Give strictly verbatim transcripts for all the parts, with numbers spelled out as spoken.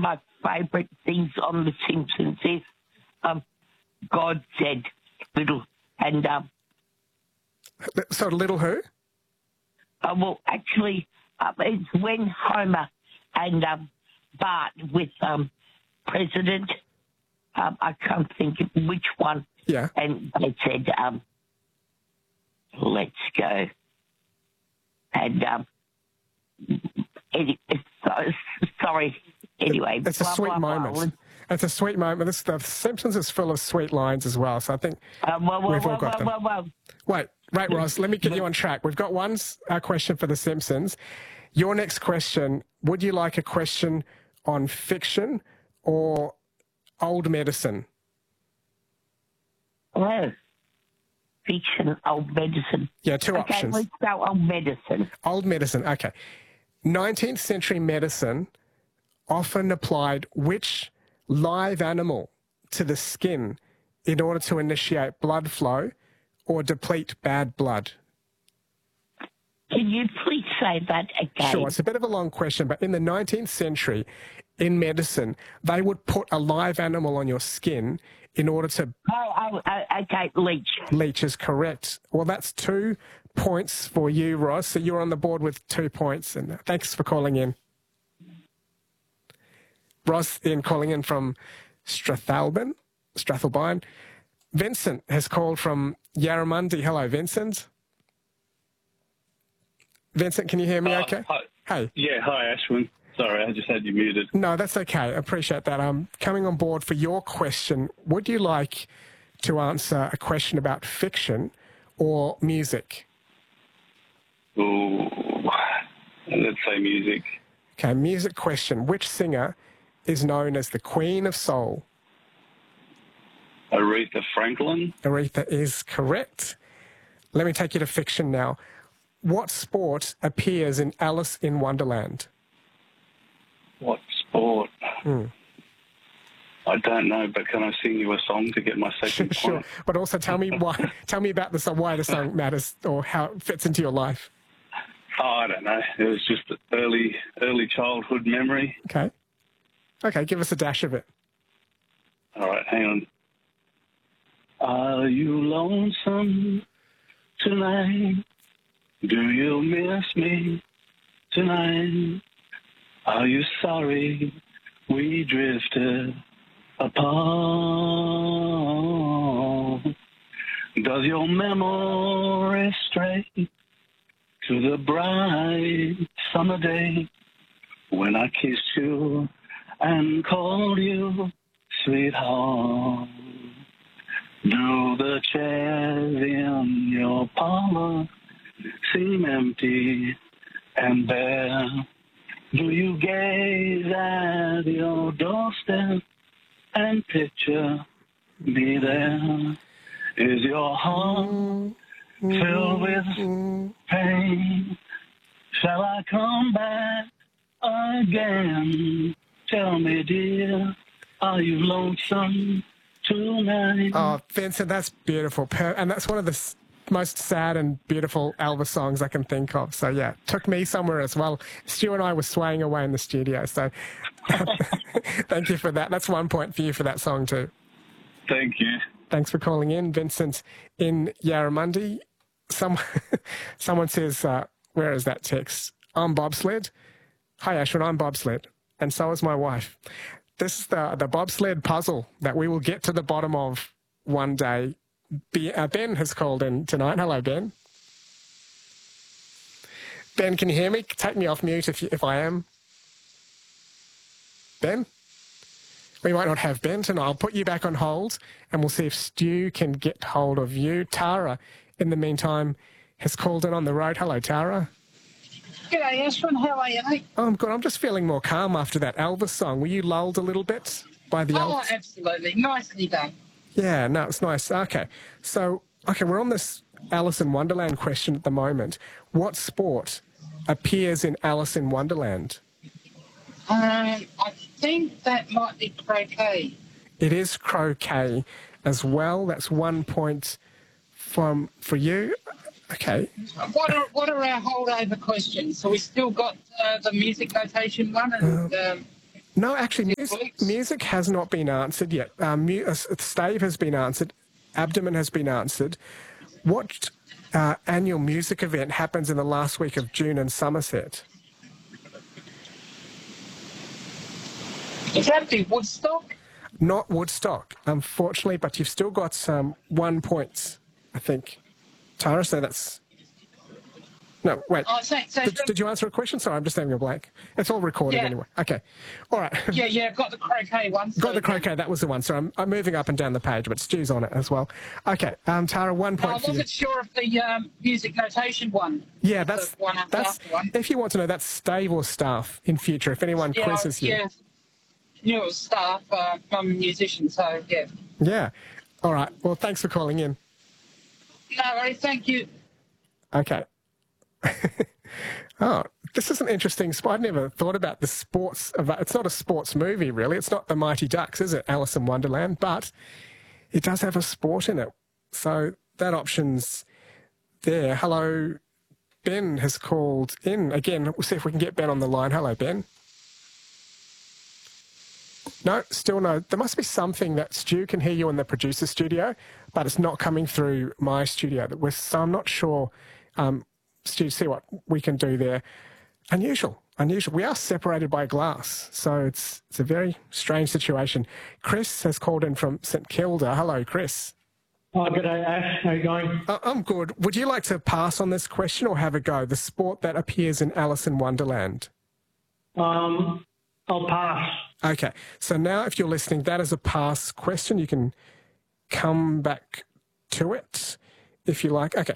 my favourite things on The Simpsons is um, God said little and um. So little who? Uh, well, actually, uh, it's when Homer and um, Bart with um, President. Um, I can't think of which one. Yeah. And they said, um, "Let's go." And um, any, so, sorry. Anyway, it's a blah, sweet blah, moment. Blah. It's a sweet moment. This, the Simpsons is full of sweet lines as well. So I think uh, well, well, we've all well, got well, them. well, well. Wait, wait, Ross. Let me get you on track. We've got one uh, question for The Simpsons. Your next question: would you like a question on fiction or old medicine? Oh, fiction, old medicine. Yeah, two okay, options. Let's go old medicine. Old medicine. Okay. nineteenth century medicine often applied which live animal to the skin in order to initiate blood flow or deplete bad blood? Can you please say that again? Sure, it's a bit of a long question, but in the nineteenth century, in medicine, they would put a live animal on your skin in order to... Oh, oh, oh okay, leech. Leech is correct. Well, that's two points for you, Ross. So you're on the board with two points, and thanks for calling in. Ross in calling in from Strathalbyn, Strathalbyn. Vincent has called from Yarramundi. Hello, Vincent. Vincent, can you hear me uh, okay? Hi. Hey. Yeah, hi, Ashwin. Sorry, I just had you muted. No, that's okay. I appreciate that. I'm coming on board for your question. Would you like to answer a question about fiction or music? Ooh, let's say music. Okay, music question. Which singer is known as the Queen of Soul? Aretha Franklin. Aretha is correct. Let me take you to fiction now. What sport appears in Alice in Wonderland? What sport? Hmm. I don't know, but can I sing you a song to get my second Sure, point? but also tell me why. Tell me about the song, why the song matters, or how it fits into your life. Oh, I don't know. It was just an early, early childhood memory. Okay. Okay, give us a dash of it. All right, hang on. Are you lonesome tonight? Do you miss me tonight? Are you sorry we drifted apart? Does your memory stray to the bright summer day when I kissed you and called you sweetheart? Do the chairs in your parlor seem empty and bare? Do you gaze at your doorstep and picture me there? Is your heart filled with pain? Shall I come back again? Tell me, dear, are you lonesome tonight? Oh, Vincent, that's beautiful. And that's one of the most sad and beautiful Elvis songs I can think of. So, yeah, took me somewhere as well. Stu and I were swaying away in the studio. So, thank you for that. That's one point for you for that song, too. Thank you. Thanks for calling in, Vincent in Yarramundi. Some, someone says, uh, where is that text? I'm bobsled. Hi, Ashwin, I'm bobsled. And so is my wife. This is the, the bobsled puzzle that we will get to the bottom of one day. Be, uh, Ben has called in tonight. Hello, Ben. Ben, can you hear me? Take me off mute if, you, if I am. Ben? We might not have Ben tonight. I'll put you back on hold and we'll see if Stu can get hold of you. Tara, in the meantime, has called in on the road. Hello, Tara. G'day, Ashwin. How are you, mate? Oh, I'm good. I'm just feeling more calm after that Elvis song. Were you lulled a little bit by the Oh, Elvis? absolutely. Nicely done. Yeah, no, it's nice. Okay. So, okay, we're on this Alice in Wonderland question at the moment. What sport appears in Alice in Wonderland? Um, I think that might be croquet. It is croquet as well. That's one point from for you. Okay. What are, what are our holdover questions? So we still got uh, the music notation one and... Um, No, actually, music, weeks? music has not been answered yet. Um, mu- uh, stave has been answered. Abdomen has been answered. What uh, annual music event happens in the last week of June in Somerset? Is that the Woodstock? Not Woodstock, unfortunately, but you've still got um, one point, I think. Tara, so that's... No, wait. Oh, so, so Did, did you answer a question? Sorry, I'm just having a blank. It's all recorded Yeah. anyway. Okay. All right. yeah, yeah, I've got the croquet one. So Got the croquet, that was the one. So I'm, I'm moving up and down the page, but Stu's on it as well. Okay, um, Tara, one No, I point for you. wasn't sure of the um, music notation one. Yeah, that's, The one after that's after one. if you want to know, that's stave or staff in future, if anyone Yeah, quizzes you. yeah. Knew it was staff. Uh, I'm a musician, so yeah. Yeah. All right, well, thanks for calling in. No worries, thank you. Okay. Oh, this is an interesting spot. I'd never thought about the sports. Of, it's not a sports movie, really. It's not The Mighty Ducks, is it? Alice in Wonderland. But it does have a sport in it. So that option's there. Hello, Ben has called in. Again, we'll see if we can get Ben on the line. Hello, Ben. No, still no. There must be something that Stu can hear you in the producer studio, but it's not coming through my studio. That we're, so I'm not sure. Um, Stu, see what we can do there. Unusual, unusual. We are separated by glass, so it's it's a very strange situation. Chris has called in from St Kilda. Hello, Chris. Oh, good day, Ash. How you going? Uh, I'm good. Would you like to pass on this question or have a go? The sport that appears in Alice in Wonderland. Um, I'll pass. Okay, so now if you're listening, that is a pass question. You can come back to it if you like. Okay.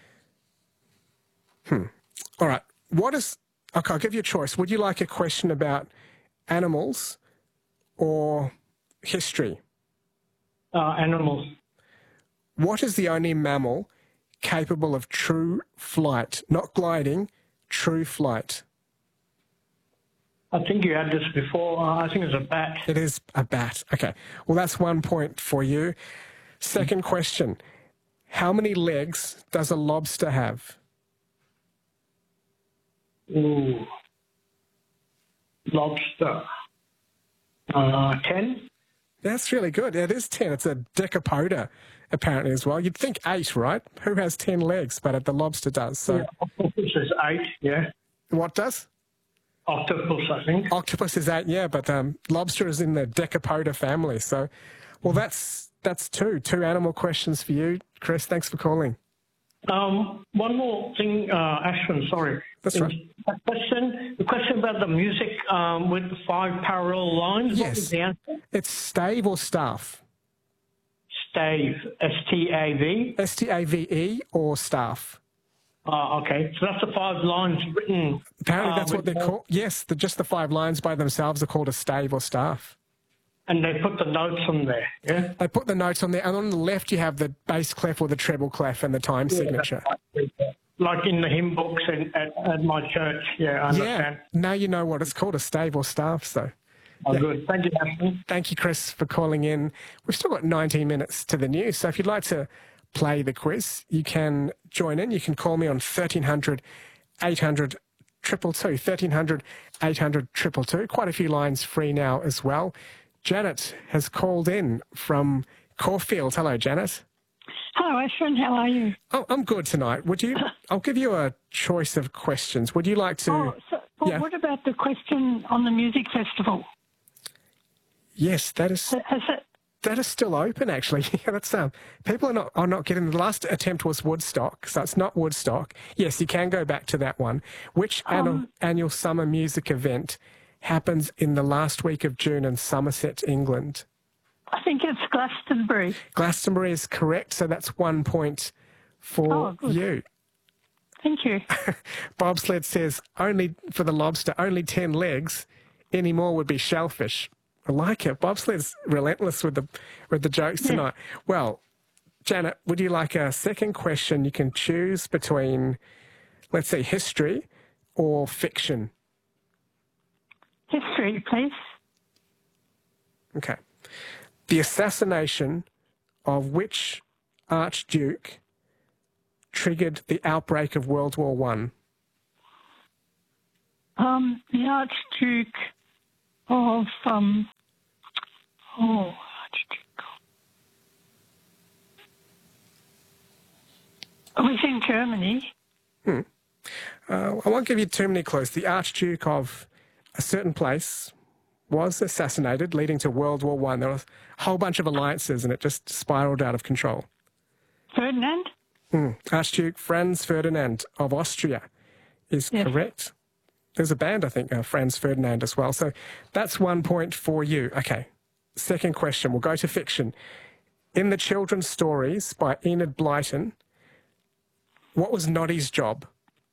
Hmm. All right. What is... Okay, I'll give you a choice. Would you like a question about animals or history? Uh, animals. What is the only mammal capable of true flight? Not gliding, true flight. I think you had this before. Uh, I think it's a bat. It is a bat. Okay. Well, that's one point for you. Second question. How many legs does a lobster have? Ooh. Lobster. Uh, ten? That's really good. It is ten. It's a decapoda, apparently, as well. You'd think eight, right? Who has ten legs? But the lobster does. So, Yeah, octopus is eight, yeah. what does? Octopus, I think. Octopus is eight, yeah, but um, lobster is in the decapoda family. So, well, that's that's two. Two animal questions for you, Chris. Thanks for calling. Um, one more thing, uh, Ashwin, sorry. That's right. A question, the question about the music um, with the five parallel lines. What Yes. was the answer? It's stave or staff? Stave, S T A V. S T A V E or staff? Oh, okay. So that's the five lines written. Apparently uh, that's what with they're the- called. Yes, the, just the five lines by themselves are called a stave or staff. And they put the notes on there, yeah? They put the notes on there, and on the left you have the bass clef or the treble clef and the time signature. Like in the hymn books at, at, at my church, yeah, I Yeah, understand. now you know what it's called, a stave or staff, so... Oh, good. Thank you, Ashwin. Thank you, Chris, for calling in. We've still got nineteen minutes to the news, so if you'd like to play the quiz, you can join in. You can call me on thirteen hundred, eight hundred, two two two, thirteen hundred, eight hundred, two two two. Quite a few lines free now as well. Janet has called in from Caulfield. Hello, Janet. Hello, Ashwin. How are you? Oh, I'm good tonight. Would you? I'll give you a choice of questions. Would you like to? Oh, so, well, yeah. what about the question on the music festival? Yes, that is Has it? that is still open. Actually, yeah, that's um. People are not are not getting. The last attempt was Woodstock, so it's not Woodstock. Yes, you can go back to that one. Which annual, Um, annual summer music event happens in the last week of June in Somerset, England? I think it's Glastonbury. Glastonbury is correct, so that's one point for Oh, good. you. Thank you. Bobsled says only for the lobster, only ten legs. Any more would be shellfish. I like it. Bobsled's relentless with the with the jokes tonight. Well, Janet, would you like a second question? You can choose between, let's say, history or fiction. History, please. Okay. The assassination of which archduke triggered the outbreak of World War One? Um, the Archduke of, um, oh, it was in Germany. Hmm. Uh, I won't give you too many clues. The Archduke of a certain place was assassinated, leading to World War One. There was a whole bunch of alliances, and it just spiraled out of control. Ferdinand? Mm. Archduke Franz Ferdinand of Austria is Yes. correct. There's a band, I think, uh, Franz Ferdinand as well. So that's one point for you. Okay. Second question. We'll go to fiction. In the children's stories by Enid Blyton, what was Noddy's job?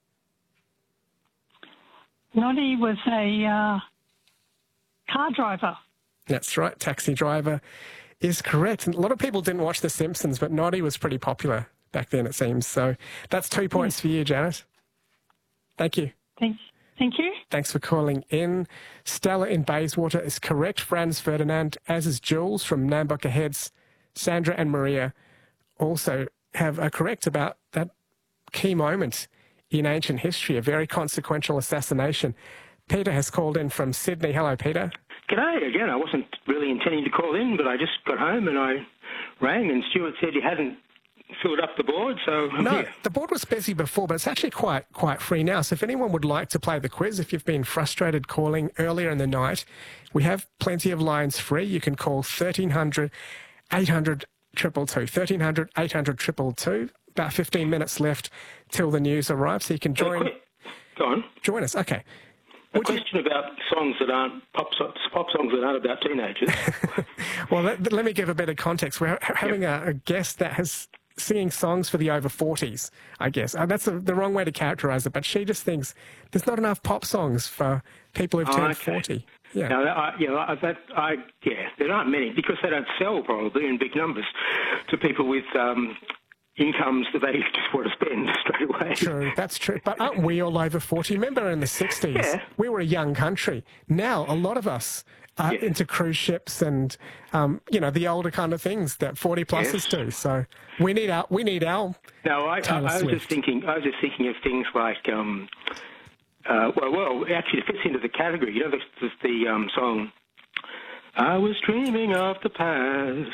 Noddy was a uh, car driver. That's right. Taxi driver is correct. And a lot of people didn't watch The Simpsons, but Noddy was pretty popular back then, it seems. So that's two points Yes. for you, Janet. Thank you. Thank, thank you. Thanks for calling in. Stella in Bayswater is correct. Franz Ferdinand, as is Jules from Nambucca Heads. Sandra and Maria also have are correct about that key moment in ancient history, a very consequential assassination. Peter has called in from Sydney. Hello, Peter. G'day again. I wasn't really intending to call in, but I just got home and I rang and Stuart said you hadn't filled up the board, so I'm No, here. the board was busy before, but it's actually quite quite free now. So if anyone would like to play the quiz, if you've been frustrated calling earlier in the night, we have plenty of lines free. You can call thirteen hundred, eight hundred, two two two, thirteen hundred, eight hundred, two two two. About fifteen minutes left till the news arrives, so you can A join quick- Go on. join us. Okay. A Would you- question about songs that aren't pop, so- pop songs that aren't about teenagers. Well, let, let me give a bit of context. We're ha- having a, a guest that has singing songs for the over forties, I guess. Uh, that's a, the wrong way to characterise it, but she just thinks there's not enough pop songs for people who've Oh, turned okay. forty. Yeah. Now, that, I, yeah, I, that, I, yeah, there aren't many because they don't sell probably in big numbers to people with um, incomes that they just want to spend straight away. True, that's true. But aren't we all over forty? Remember in the sixties, Yeah. we were a young country. Now, a lot of us are Yeah. into cruise ships and, um, you know, the older kind of things that forty-plussers Yes. do. So we need our, we need our No, I, I, Taylor I was Swift. just thinking. I was just thinking of things like, um, uh, well, well, actually, it fits into the category. You know, the, the, the um, song. I was dreaming of the past.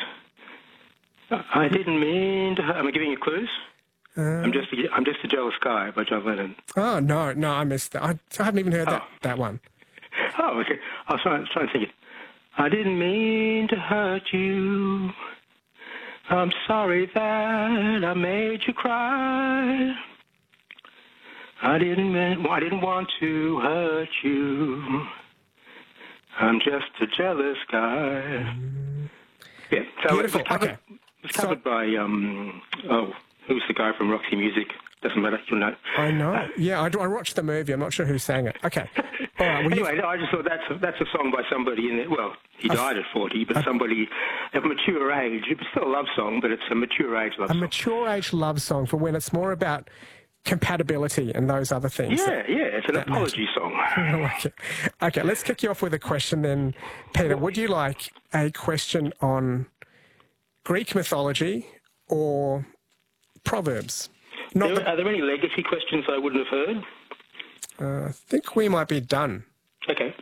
I didn't mean to. Am I giving you clues? I'm just. A, I'm just a jealous guy by John Lennon. Oh, no, no, I missed that. I, I haven't even heard that, Oh. that one. Oh, okay. I was trying, trying to think it. I didn't mean to hurt you. I'm sorry that I made you cry. I didn't mean, I didn't want to hurt you. I'm just a jealous guy. Yeah, so Beautiful. it was covered, Okay. it was covered by, um, oh, who's the guy from Roxy Music? Doesn't matter, you'll know. I know. Yeah, I, I watched the movie. I'm not sure who sang it. Okay. All right. Well, you- Anyway, no, I just thought that's a, that's a song by somebody in it. Well, he died at forty, but somebody of mature age. It's still a love song, but it's a mature age love a song. mature age love song for when it's more about compatibility and those other things. Yeah, yeah, it's an apology song. I like it. Okay, let's kick you off with a question then, Peter. Would you like a question on Greek mythology or Proverbs? Not There, the, are there any legacy questions I wouldn't have heard? uh, I think we might be done. Okay.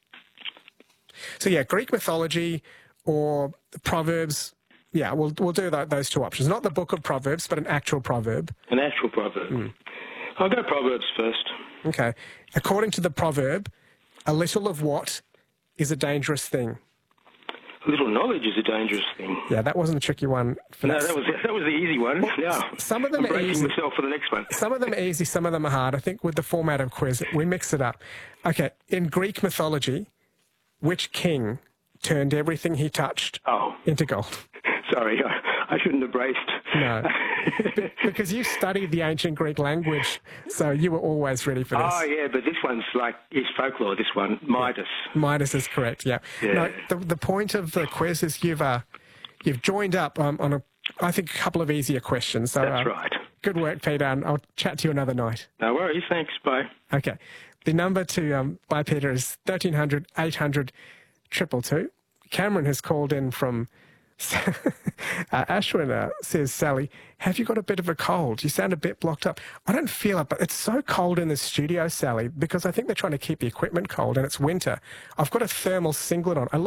So yeah, Greek mythology or Proverbs. Yeah, we'll we'll do that, those two options. Not the book of Proverbs, but an actual proverb. An actual proverb. Hmm. I'll go Proverbs first. Okay. According to the proverb, a little of what is a dangerous thing? A little knowledge is a dangerous thing. Yeah, that wasn't a tricky one. For No, this. that was that was the easy one. No, some of them I'm are bracing easy. myself for the next one. Some of them are easy, some of them are hard. I think with the format of quiz, we mix it up. Okay, in Greek mythology, which king turned everything he touched Oh, into gold? sorry, I, I shouldn't have braced. No. Because you studied the ancient Greek language, so you were always ready for this. Oh, yeah, but this one's like, is folklore, this one. Midas. Midas is correct, yeah. Yeah. No, the, the point of the quiz is you've, uh, you've joined up um, on, a, I think, a couple of easier questions. So, That's uh, right. Good work, Peter, and I'll chat to you another night. No worries, thanks, bye. Okay. The number to um, buy Peter is thirteen hundred, eight hundred, two two two. Cameron has called in from uh, Ashwin uh, says, Sally, have you got a bit of a cold? You sound a bit blocked up. I don't feel it, but it's so cold in the studio, Sally, because I think they're trying to keep the equipment cold and it's winter. I've got a thermal singlet on. I look